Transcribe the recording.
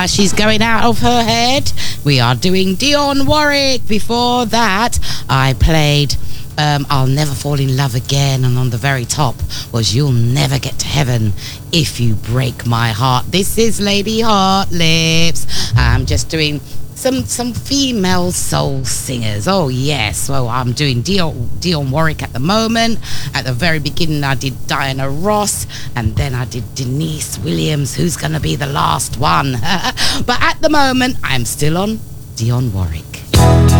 she's going out of her head. We are doing Dionne Warwick. Before that, I played I'll Never Fall in Love Again, and on the very top was You'll Never Get to Heaven If You Break My Heart. This is Lady Heartlips. I'm just doing some female soul singers. Oh yes, well, I'm doing Dionne Warwick at the moment. At the very beginning I did Diana Ross, and then I did Denise Williams, who's gonna be the last one. But at the moment I'm still on Dionne Warwick.